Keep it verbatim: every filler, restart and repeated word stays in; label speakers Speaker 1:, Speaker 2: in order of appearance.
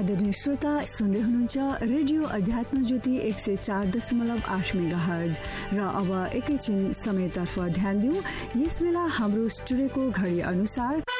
Speaker 1: आदरणीय श्रोता, सुन्दै हुनुहुन्छ रेडियो अध्यात्म ज्योति एक सय चार दशमलव आठ मेगाहर्ज। र अब एकैछिन समयतर्फ ध्यान दिउँ। यस बेला हाम्रो स्टुडियोको घडी अनुसार